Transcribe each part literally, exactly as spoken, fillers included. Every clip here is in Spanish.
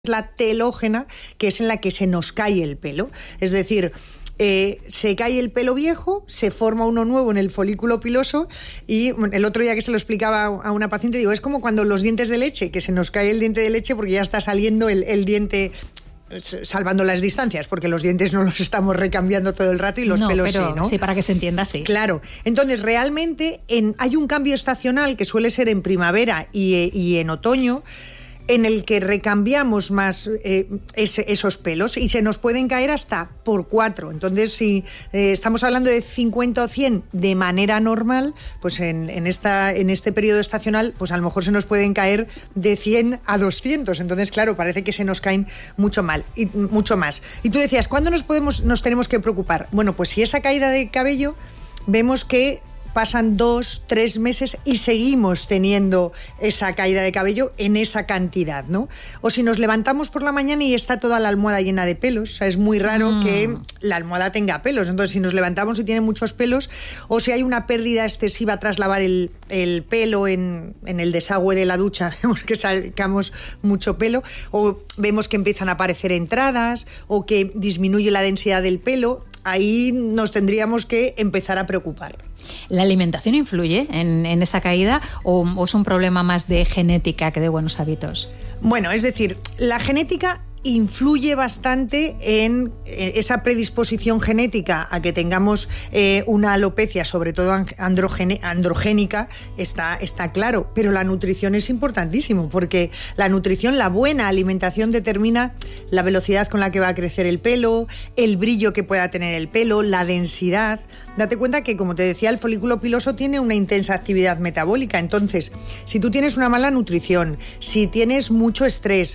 la telógena, que es en la que se nos cae el pelo. Es decir, eh, se cae el pelo viejo, se forma uno nuevo en el folículo piloso y bueno, el otro día que se lo explicaba a una paciente, digo, es como cuando los dientes de leche, que se nos cae el diente de leche porque ya está saliendo el, el diente, salvando las distancias, porque los dientes no los estamos recambiando todo el rato y los no, pelos pero, sí, ¿no? Sí, para que se entienda, sí. Claro. Entonces, realmente en, hay un cambio estacional que suele ser en primavera y, y en otoño, en el que recambiamos más eh, ese, esos pelos y se nos pueden caer hasta por cuatro. Entonces, si eh, estamos hablando de cincuenta o cien de manera normal, pues en, en, esta, en este periodo estacional, pues a lo mejor se nos pueden caer de cien a doscientos. Entonces, claro, parece que se nos caen mucho, mal, y, mucho más. Y tú decías, ¿cuándo nos, podemos, nos tenemos que preocupar? Bueno, pues si esa caída de cabello, vemos que pasan dos, tres meses y seguimos teniendo esa caída de cabello en esa cantidad, ¿no? O si nos levantamos por la mañana y está toda la almohada llena de pelos, o sea, es muy raro mm. que la almohada tenga pelos. Entonces, si nos levantamos y tiene muchos pelos, o si hay una pérdida excesiva tras lavar el, el pelo en, en el desagüe de la ducha, vemos que sacamos mucho pelo, o vemos que empiezan a aparecer entradas, o que disminuye la densidad del pelo, ahí nos tendríamos que empezar a preocupar. ¿La alimentación influye en, en esa caída o, o es un problema más de genética que de buenos hábitos? Bueno, es decir, la genética influye bastante en esa predisposición genética a que tengamos eh, una alopecia, sobre todo androgene, androgénica, está, está claro, pero la nutrición es importantísimo, porque la nutrición, la buena alimentación determina la velocidad con la que va a crecer el pelo, el brillo que pueda tener el pelo, la densidad. Date cuenta que, como te decía, el folículo piloso tiene una intensa actividad metabólica, entonces, si tú tienes una mala nutrición, si tienes mucho estrés,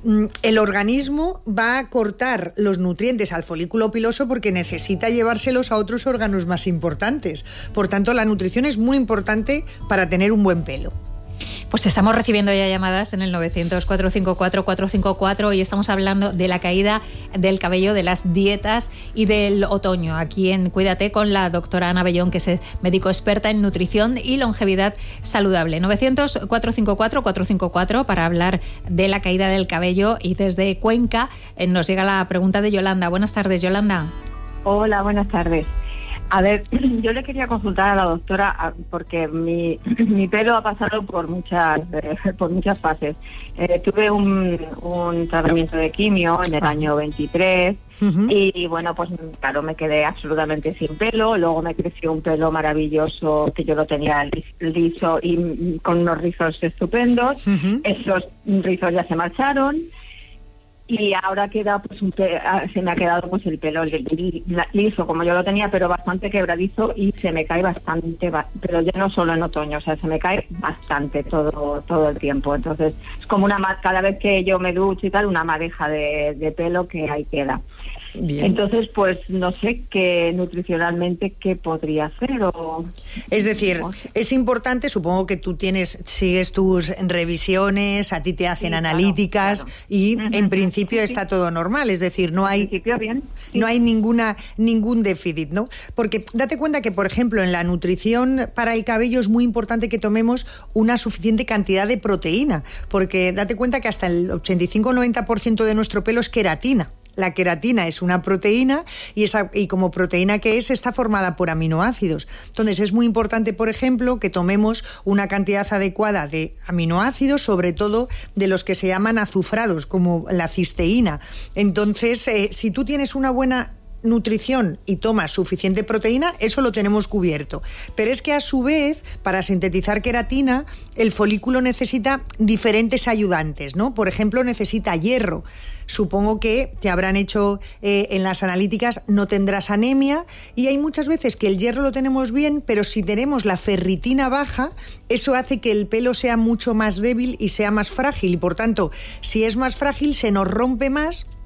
el organismo va a cortar los nutrientes al folículo piloso porque necesita llevárselos a otros órganos más importantes. Por tanto, la nutrición es muy importante para tener un buen pelo. Pues estamos recibiendo ya llamadas en el novecientos, cuatrocientos cincuenta y cuatro, cuatrocientos cincuenta y cuatro y estamos hablando de la caída del cabello, de las dietas y del otoño. Aquí en Cuídate con la doctora Ana Bellón, que es médico experta en nutrición y longevidad saludable. novecientos, cuatrocientos cincuenta y cuatro, cuatrocientos cincuenta y cuatro para hablar de la caída del cabello. Y desde Cuenca eh, nos llega la pregunta de Yolanda. Buenas tardes, Yolanda. Hola, buenas tardes. A ver, yo le quería consultar a la doctora porque mi, mi pelo ha pasado por muchas eh, por muchas fases. Eh, tuve un, un tratamiento de quimio en el año veintitrés uh-huh. y bueno, pues claro, me quedé absolutamente sin pelo. Luego me creció un pelo maravilloso que yo lo tenía liso y con unos rizos estupendos. Uh-huh. Esos rizos ya se marcharon. Y ahora queda pues un pe- se me ha quedado pues el pelo liso como yo lo tenía, pero bastante quebradizo y se me cae bastante, pero ya no solo en otoño, o sea, se me cae bastante todo todo el tiempo. Entonces es como una cada vez que yo me ducho y tal, una madeja de, de pelo que ahí queda. Bien. Entonces, pues no sé qué nutricionalmente qué podría hacer o... Es decir, es importante, supongo que tú tienes, sigues tus revisiones, a ti te hacen sí, analíticas, claro, claro. y uh-huh. en principio sí, está sí. todo normal, es decir, no hay, en principio, bien. Sí. no hay ninguna ningún déficit, ¿no? Porque date cuenta que, por ejemplo, en la nutrición para el cabello es muy importante que tomemos una suficiente cantidad de proteína, porque date cuenta que hasta el ochenta y cinco a noventa por ciento de nuestro pelo es queratina. La queratina es una proteína y, esa, y como proteína que es, está formada por aminoácidos. Entonces es muy importante, por ejemplo, que tomemos una cantidad adecuada de aminoácidos, sobre todo de los que se llaman azufrados, como la cisteína. Entonces, eh, si tú tienes una buena nutrición y tomas suficiente proteína, eso lo tenemos cubierto. Pero es que a su vez, para sintetizar queratina, el folículo necesita diferentes ayudantes, ¿no? Por ejemplo, necesita hierro. Supongo que te habrán hecho eh, en las analíticas, no tendrás anemia, y hay muchas veces que el hierro lo tenemos bien, pero si tenemos la ferritina baja, eso hace que el pelo sea mucho más débil y sea más frágil, y por tanto, si es más frágil, se nos rompe más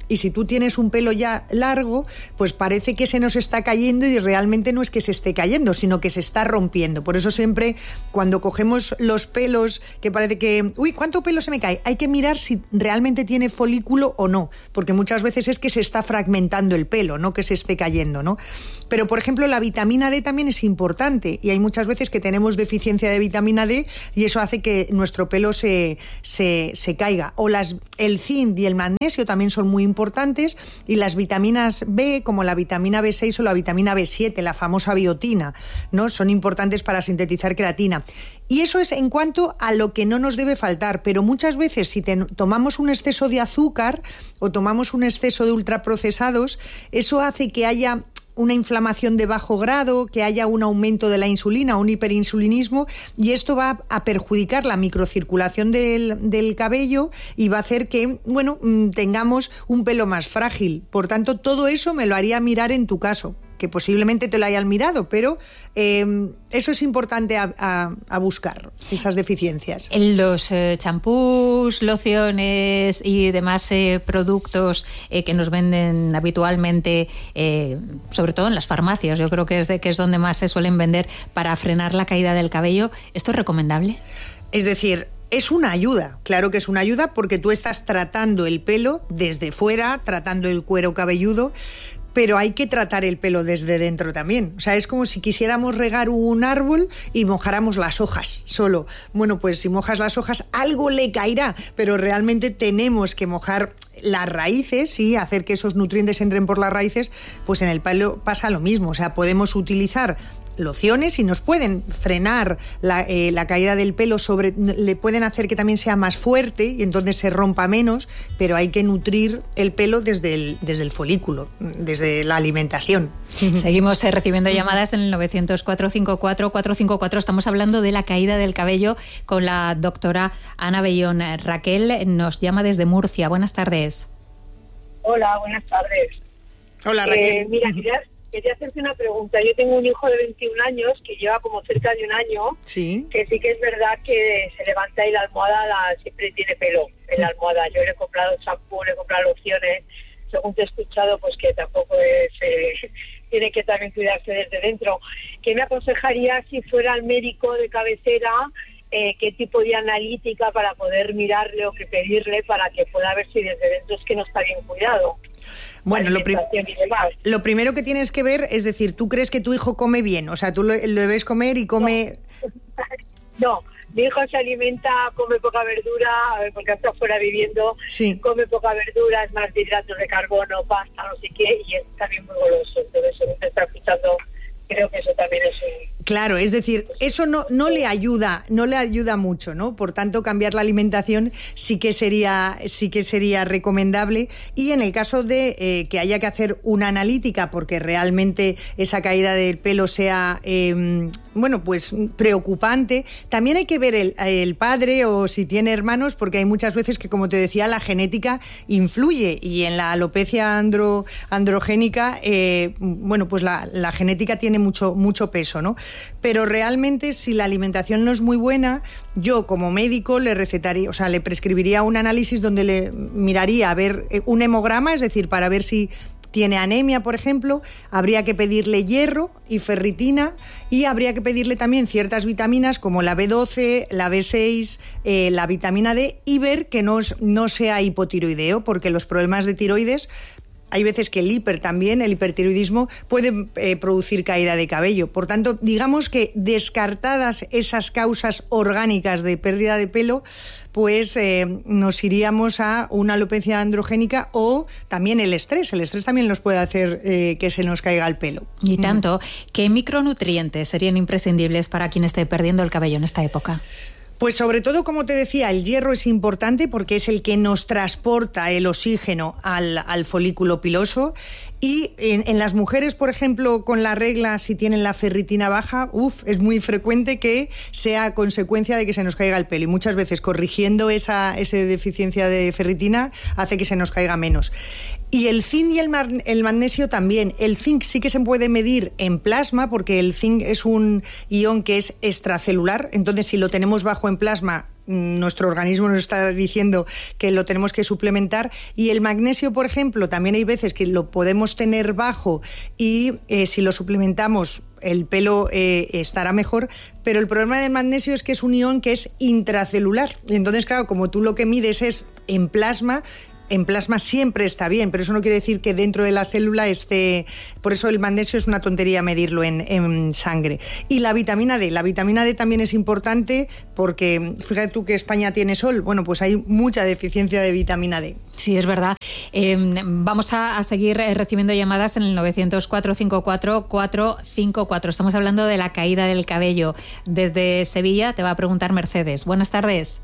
y si tú tienes un pelo ya largo, pues parece que se nos está cayendo y realmente no es que se esté cayendo, sino que se está rompiendo. Por eso siempre cuando cogemos los pelos, que parece que, uy, ¿cuánto pelo se me cae? Hay que mirar si realmente tiene folículo o no, porque muchas veces es que se está fragmentando el pelo, no que se esté cayendo, ¿no? Pero, por ejemplo, la vitamina D también es importante y hay muchas veces que tenemos deficiencia de vitamina D y eso hace que nuestro pelo se, se, se caiga. O las, el zinc y el magnesio también son muy importantes y las vitaminas B, como la vitamina B seis o la vitamina B siete, la famosa biotina, ¿no? Son importantes para sintetizar creatina. Y eso es en cuanto a lo que no nos debe faltar, pero muchas veces si te, tomamos un exceso de azúcar o tomamos un exceso de ultraprocesados, eso hace que haya una inflamación de bajo grado, que haya un aumento de la insulina, un hiperinsulinismo, y esto va a perjudicar la microcirculación del, del cabello y va a hacer que, bueno, tengamos un pelo más frágil. Por tanto, todo eso me lo haría mirar en tu caso, que posiblemente te lo hayan mirado, pero eh, eso es importante a, a, a buscar, esas deficiencias. Los eh, champús, lociones y demás eh, productos eh, que nos venden habitualmente, eh, sobre todo en las farmacias, yo creo que es, de, que es donde más se suelen vender para frenar la caída del cabello, ¿esto es recomendable? Es decir, es una ayuda, claro que es una ayuda porque tú estás tratando el pelo desde fuera, tratando el cuero cabelludo, pero hay que tratar el pelo desde dentro también. O sea, es como si quisiéramos regar un árbol y mojáramos las hojas solo. Bueno, pues si mojas las hojas, algo le caerá, pero realmente tenemos que mojar las raíces y hacer que esos nutrientes entren por las raíces. Pues en el pelo pasa lo mismo. O sea, podemos utilizar lociones y nos pueden frenar la, eh, la caída del pelo, sobre, le pueden hacer que también sea más fuerte y entonces se rompa menos, pero hay que nutrir el pelo desde el, desde el folículo, desde la alimentación. Seguimos eh, recibiendo llamadas en el novecientos, cuatrocientos cincuenta y cuatro, cuatrocientos cincuenta y cuatro. Estamos hablando de la caída del cabello con la doctora Ana Bellón. Raquel nos llama desde Murcia. Buenas tardes. Hola, buenas tardes. Hola, Raquel. Eh, mira, quería, quería hacerte una pregunta. Yo tengo un hijo de veintiún años que lleva como cerca de un año, sí, que sí que es verdad que se levanta y la almohada la, siempre tiene pelo en la almohada. Yo le he comprado champú, le he comprado lociones. Según te he escuchado, pues que tampoco es... Eh, tiene que también cuidarse desde dentro. ¿Qué me aconsejaría si fuera al médico de cabecera? Eh, ¿Qué tipo de analítica para poder mirarle o que pedirle para que pueda ver si desde dentro es que no está bien cuidado? Bueno, lo, prim- lo primero que tienes que ver es decir, ¿tú crees que tu hijo come bien? O sea, ¿tú lo, lo ves comer y come...? No, no, mi hijo se alimenta, come poca verdura, porque está fuera viviendo, sí, come poca verdura, es más de hidratos de carbono, pasta, no sé qué, y es también muy goloso. Entonces, según te está escuchando, creo que eso también es un... Claro, es decir, eso no, no le ayuda, no le ayuda mucho, ¿no? Por tanto, cambiar la alimentación sí que sería, sí que sería recomendable. Y en el caso de eh, que haya que hacer una analítica, porque realmente esa caída del pelo sea, eh, bueno, pues preocupante, también hay que ver el, el padre o si tiene hermanos, porque hay muchas veces que, como te decía, la genética influye y en la alopecia andro, androgénica, eh, bueno, pues la, la genética tiene mucho, mucho peso, ¿no? Pero realmente si la alimentación no es muy buena, yo como médico le recetaría, o sea, le prescribiría un análisis donde le miraría a ver un hemograma, es decir, para ver si tiene anemia, por ejemplo, habría que pedirle hierro y ferritina y habría que pedirle también ciertas vitaminas como la B doce, la B seis, eh, la vitamina D y ver que no, no sea hipotiroideo, porque los problemas de tiroides... Hay veces que el hiper también, el hipertiroidismo, puede eh, producir caída de cabello. Por tanto, digamos que descartadas esas causas orgánicas de pérdida de pelo, pues eh, nos iríamos a una alopecia androgénica o también el estrés. El estrés también nos puede hacer eh, que se nos caiga el pelo. Y tanto, ¿qué micronutrientes serían imprescindibles para quien esté perdiendo el cabello en esta época? Pues sobre todo, como te decía, el hierro es importante porque es el que nos transporta el oxígeno al, al folículo piloso. Y en, en las mujeres, por ejemplo, con la regla, si tienen la ferritina baja, uf, es muy frecuente que sea consecuencia de que se nos caiga el pelo. Y muchas veces corrigiendo esa, esa deficiencia de ferritina hace que se nos caiga menos. Y el zinc y el, mar, el magnesio también. El zinc sí que se puede medir en plasma porque el zinc es un ion que es extracelular. Entonces, si lo tenemos bajo en plasma, nuestro organismo nos está diciendo que lo tenemos que suplementar. Y el magnesio, por ejemplo, también hay veces que lo podemos tener bajo y eh, si lo suplementamos el pelo eh, estará mejor, pero el problema del magnesio es que es un ion que es intracelular. Entonces, claro, como tú lo que mides es en plasma, en plasma siempre está bien, pero eso no quiere decir que dentro de la célula esté... Por eso el magnesio es una tontería medirlo en, en sangre. Y la vitamina D. La vitamina D también es importante porque, fíjate tú que España tiene sol, bueno, pues hay mucha deficiencia de vitamina D. Sí, es verdad. Eh, vamos a, a seguir recibiendo llamadas en el novecientos, cuatrocientos cincuenta y cuatro, cuatrocientos cincuenta y cuatro. Estamos hablando de la caída del cabello. Desde Sevilla te va a preguntar Mercedes. Buenas tardes.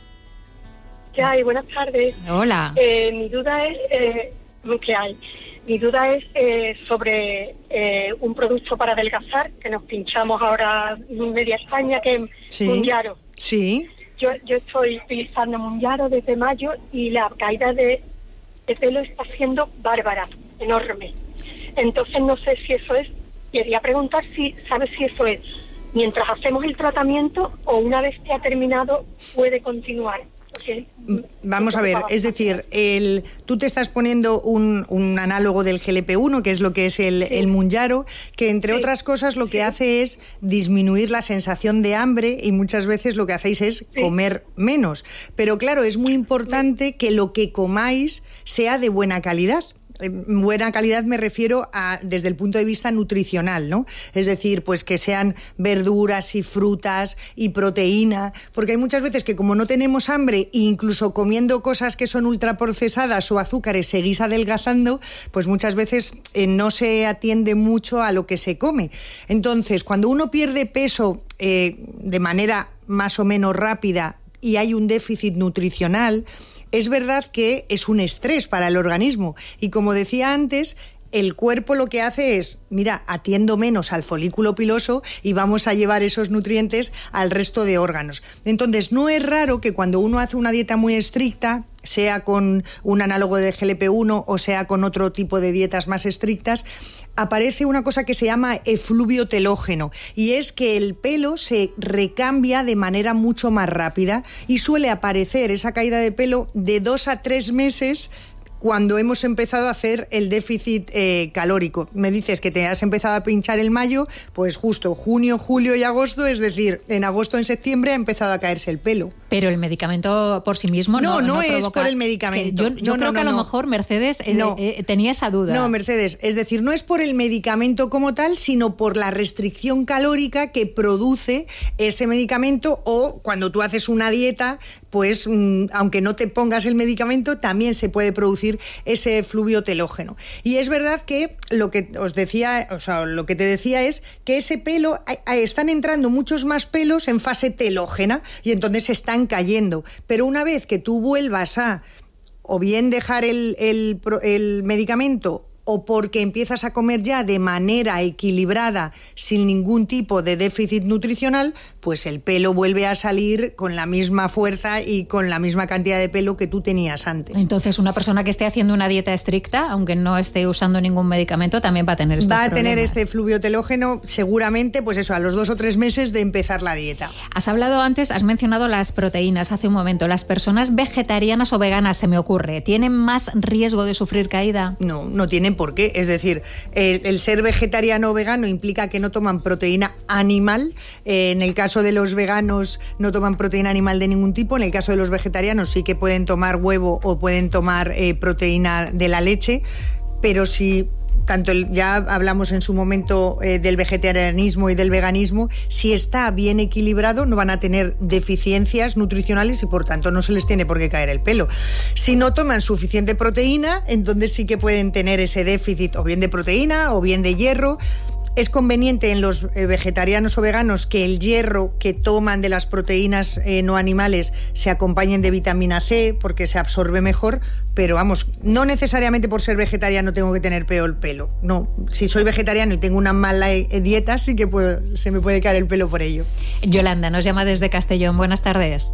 ¿Qué hay? Buenas tardes. Hola. Eh, mi duda es, eh, ¿qué hay? Mi duda es eh, sobre eh, un producto para adelgazar que nos pinchamos ahora en media España, que es sí. Mounjaro. Sí. Yo, yo estoy utilizando Mounjaro desde mayo y la caída de, de pelo está siendo bárbara, enorme. Entonces no sé si eso es, quería preguntar si sabes si eso es mientras hacemos el tratamiento o una vez que ha terminado puede continuar. Okay. Vamos a ver, es decir, el, tú te estás poniendo un, un análogo del G L P uno, que es lo que es el, sí. el Mounjaro, que entre sí. otras cosas lo que sí. hace es disminuir la sensación de hambre y muchas veces lo que hacéis es sí. comer menos. Pero claro, es muy importante que lo que comáis sea de buena calidad. Buena calidad me refiero a desde el punto de vista nutricional, ¿no? Es decir, pues que sean verduras y frutas y proteína, porque hay muchas veces que como no tenemos hambre e incluso comiendo cosas que son ultraprocesadas o azúcares seguís adelgazando, pues muchas veces eh, no se atiende mucho a lo que se come. Entonces, cuando uno pierde peso eh, de manera más o menos rápida y hay un déficit nutricional, es verdad que es un estrés para el organismo y como decía antes, el cuerpo lo que hace es, mira, atiendo menos al folículo piloso y vamos a llevar esos nutrientes al resto de órganos. Entonces, no es raro que cuando uno hace una dieta muy estricta, sea con un análogo de G L P uno o sea con otro tipo de dietas más estrictas, aparece una cosa que se llama efluvio telógeno y es que el pelo se recambia de manera mucho más rápida y suele aparecer esa caída de pelo de dos a tres meses cuando hemos empezado a hacer el déficit eh, calórico. Me dices que te has empezado a pinchar en mayo, pues justo junio, julio y agosto, es decir, en agosto, en septiembre ha empezado a caerse el pelo. Pero el medicamento por sí mismo no, no, no, no es provoca... por el medicamento. Es que yo yo no, creo no, que a no, lo no. mejor Mercedes eh, no. eh, tenía esa duda. No, Mercedes, es decir, no es por el medicamento como tal, sino por la restricción calórica que produce ese medicamento o cuando tú haces una dieta, pues mmm, aunque no te pongas el medicamento, también se puede producir ese efluvio telógeno. Y es verdad que lo que os decía, o sea, lo que te decía es que ese pelo, están entrando muchos más pelos en fase telógena y entonces se están cayendo. Pero una vez que tú vuelvas a o bien dejar el, el, el medicamento o porque empiezas a comer ya de manera equilibrada, sin ningún tipo de déficit nutricional, pues el pelo vuelve a salir con la misma fuerza y con la misma cantidad de pelo que tú tenías antes. Entonces, una persona que esté haciendo una dieta estricta, aunque no esté usando ningún medicamento, también va a tener estos Va a problemas. tener este efluvio telógeno seguramente, pues eso, a los dos o tres meses de empezar la dieta. Has hablado antes, has mencionado las proteínas hace un momento. ¿Las personas vegetarianas o veganas, se me ocurre, tienen más riesgo de sufrir caída? No, no tienen por qué. Es decir, el, el ser vegetariano o vegano implica que no toman proteína animal. Eh, en el caso de los veganos no toman proteína animal de ningún tipo. En el caso de los vegetarianos sí que pueden tomar huevo o pueden tomar eh, proteína de la leche. Pero si... tanto el, ya hablamos en su momento eh, del vegetarianismo y del veganismo, si está bien equilibrado no van a tener deficiencias nutricionales y por tanto no se les tiene por qué caer el pelo. Si no toman suficiente proteína, entonces sí que pueden tener ese déficit o bien de proteína o bien de hierro. Es conveniente en los vegetarianos o veganos que el hierro que toman de las proteínas eh, no animales se acompañen de vitamina C porque se absorbe mejor, pero vamos, no necesariamente por ser vegetariano tengo que tener peor pelo. No, si soy vegetariano y tengo una mala dieta, sí que puedo, se me puede caer el pelo por ello. Yolanda nos llama desde Castellón. Buenas tardes.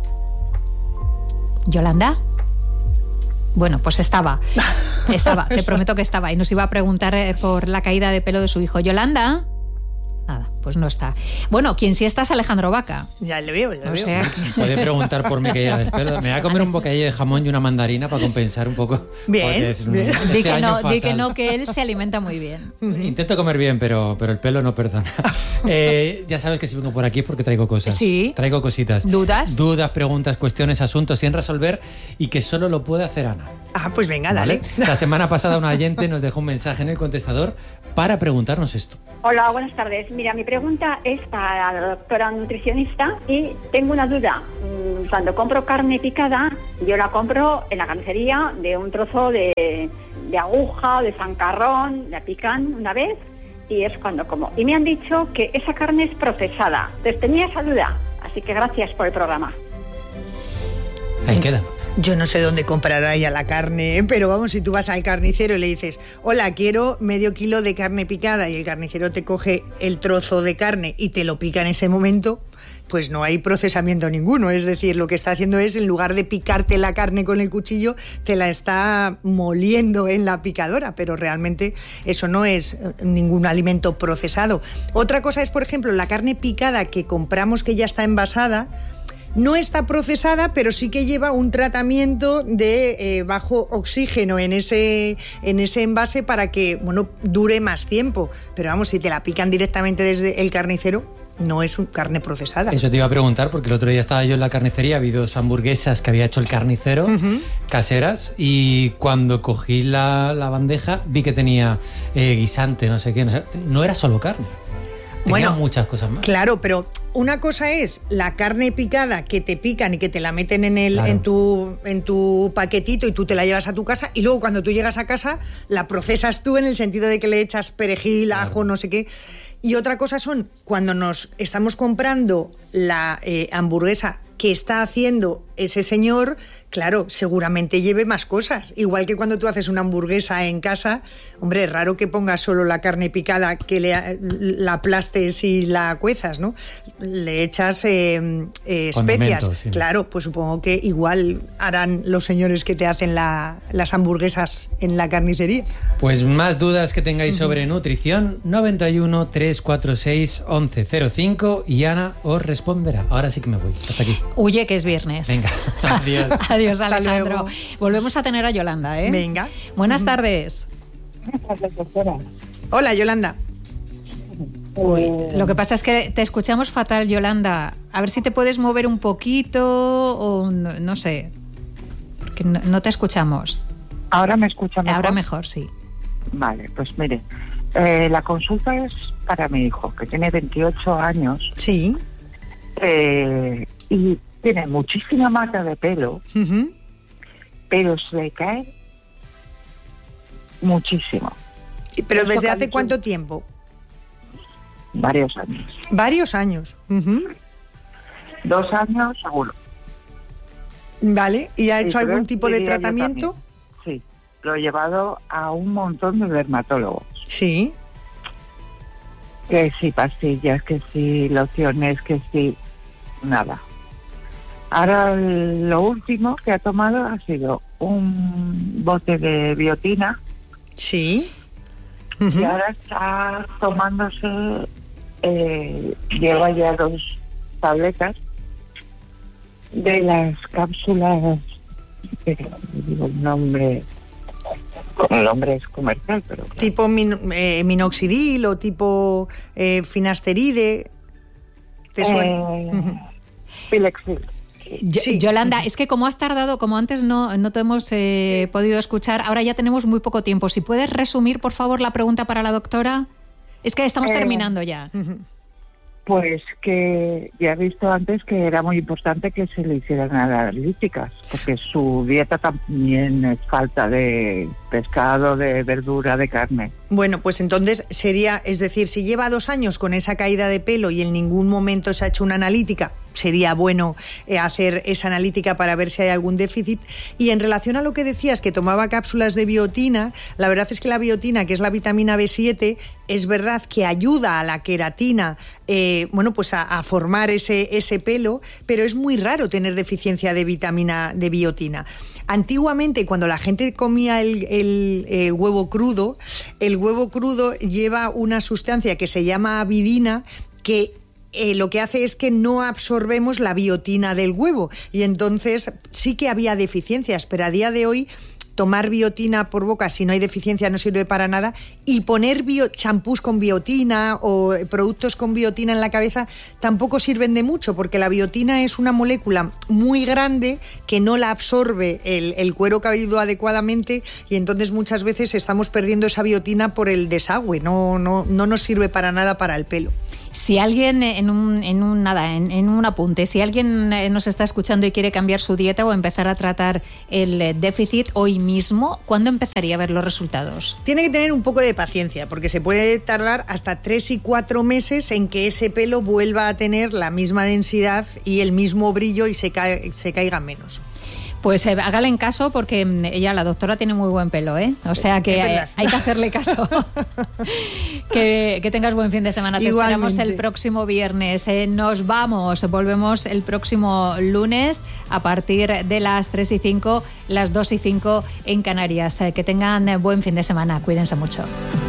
¿Yolanda? Bueno, pues estaba, estaba, te prometo que estaba y nos iba a preguntar por la caída de pelo de su hijo. Yolanda, nada. pues no está. Bueno, quien sí está es Alejandro Vaca. Ya le veo, ya le veo. Sea que... Puede preguntar por mi caída del pelo. Me voy a comer un bocadillo de jamón y una mandarina para compensar un poco. Bien, es, bien. Este Di, que no, año di que fatal. no, que él se alimenta muy bien. Intento comer bien, pero, pero el pelo no perdona. Eh, ya sabes que si vengo por aquí es porque traigo cosas. Sí. Traigo cositas. ¿Dudas? Dudas, preguntas, cuestiones, asuntos sin resolver y que solo lo puede hacer Ana. Ah, pues venga, ¿Vale? dale. La semana pasada una oyente nos dejó un mensaje en el contestador para preguntarnos esto. Hola, buenas tardes. Mira, mi pregunta es para la doctora nutricionista y tengo una duda. Cuando compro carne picada, yo la compro en la carnicería de un trozo de, de aguja o de zancarrón, la pican una vez y es cuando como. Y me han dicho que esa carne es procesada. Entonces tenía esa duda, así que gracias por el programa. Ahí queda. Yo no sé dónde comprará ella la carne, ¿eh? Pero vamos, si tú vas al carnicero y le dices, hola, quiero medio kilo de carne picada, y el carnicero te coge el trozo de carne y te lo pica en ese momento, pues no hay procesamiento ninguno. Es decir, lo que está haciendo es, en lugar de picarte la carne con el cuchillo, te la está moliendo en la picadora, pero realmente eso no es ningún alimento procesado. Otra cosa es, por ejemplo, la carne picada que compramos que ya está envasada. No está procesada, pero sí que lleva un tratamiento de eh, bajo oxígeno en ese, en ese envase para que, bueno, dure más tiempo. Pero vamos, si te la pican directamente desde el carnicero, no es un carne procesada. Eso te iba a preguntar, porque el otro día estaba yo en la carnicería, vi dos hamburguesas que había hecho el carnicero, uh-huh. caseras, y cuando cogí la, la bandeja vi que tenía eh, guisante, no sé qué, no sé, no era solo carne. Tenía bueno, muchas cosas más. Claro, pero una cosa es la carne picada que te pican y que te la meten en el claro. en tu en tu paquetito y tú te la llevas a tu casa, y luego cuando tú llegas a casa la procesas tú en el sentido de que le echas perejil, claro. ajo, no sé qué. Y otra cosa son cuando nos estamos comprando la eh, hamburguesa que está haciendo ese señor, claro, seguramente lleve más cosas. Igual que cuando tú haces una hamburguesa en casa, hombre, es raro que pongas solo la carne picada, que le, la aplastes y la cuezas, ¿no? Le echas eh, eh, especias. Sí. Claro, pues supongo que igual harán los señores que te hacen la, las hamburguesas en la carnicería. Pues más dudas que tengáis uh-huh. sobre nutrición, noventa y uno, trescientos cuarenta y seis, once cero cinco, y Ana os responderá. Ahora sí que me voy. Hasta aquí. Huye, que es viernes. Venga, adiós. Adiós, Alejandro. Volvemos a tener a Yolanda, ¿eh? Venga. Buenas uh-huh. tardes. Buenas tardes, doctora. Hola, Yolanda. Uy, lo que pasa es que te escuchamos fatal, Yolanda. A ver si te puedes mover un poquito o no, no sé. Porque no, no te escuchamos. ¿Ahora me escucha mejor? Ahora mejor, sí. Vale, pues mire, eh, la consulta es para mi hijo, que tiene veintiocho años. Sí. Eh, y tiene muchísima mata de pelo, uh-huh. pero se le cae muchísimo. ¿Pero Eso desde hace cuánto tiempo? Varios años. Varios años. Uh-huh. Dos años seguro. Vale, ¿y ha hecho sí, algún tipo de tratamiento? Sí, lo he llevado a un montón de dermatólogos. Sí. Que sí, pastillas, que sí, lociones, que sí, nada. Ahora lo último que ha tomado ha sido un bote de biotina. Sí. Uh-huh. Y ahora está tomándose, eh, lleva ya dos tabletas de las cápsulas, pero digo el nombre, el nombre es comercial, pero claro. Tipo min, eh, minoxidil o tipo eh, finasteride, ¿te suena? Eh, uh-huh. Filexil. Sí. Yolanda, es que como has tardado, como antes no, no te hemos eh, podido escuchar, ahora ya tenemos muy poco tiempo. Si puedes resumir, por favor, la pregunta para la doctora. Es que estamos eh, terminando ya. Pues que ya he visto antes que era muy importante que se le hicieran analíticas, porque su dieta también es falta de pescado, de verdura, de carne. Bueno, pues entonces sería, es decir, si lleva dos años con esa caída de pelo y en ningún momento se ha hecho una analítica, sería bueno eh, hacer esa analítica para ver si hay algún déficit. Y en relación a lo que decías, que tomaba cápsulas de biotina, la verdad es que la biotina, que es la vitamina B siete, es verdad que ayuda a la queratina, eh, bueno, pues a, a formar ese, ese pelo, pero es muy raro tener deficiencia de vitamina de biotina. Antiguamente, cuando la gente comía el, el, el huevo crudo, el huevo crudo lleva una sustancia que se llama avidina, que eh, lo que hace es que no absorbemos la biotina del huevo y entonces sí que había deficiencias, pero a día de hoy tomar biotina por boca si no hay deficiencia no sirve para nada, y poner bio, champús con biotina o productos con biotina en la cabeza tampoco sirven de mucho, porque la biotina es una molécula muy grande que no la absorbe el, el cuero cabelludo adecuadamente, y entonces muchas veces estamos perdiendo esa biotina por el desagüe, no, no, no nos sirve para nada para el pelo. Si alguien, en un, en un nada, en, en un apunte, si alguien nos está escuchando y quiere cambiar su dieta o empezar a tratar el déficit hoy mismo, ¿cuándo empezaría a ver los resultados? Tiene que tener un poco de paciencia, porque se puede tardar hasta tres y cuatro meses en que ese pelo vuelva a tener la misma densidad y el mismo brillo y se, ca- se caiga menos. Pues eh, hágale en caso, porque ella, la doctora, tiene muy buen pelo, ¿eh? O sea que hay, hay que hacerle caso. que, que tengas buen fin de semana. Te Igualmente. esperamos el próximo viernes. Eh, nos vamos, volvemos el próximo lunes a partir de las tres y cinco, las dos y cinco en Canarias. Eh, que tengan buen fin de semana. Cuídense mucho.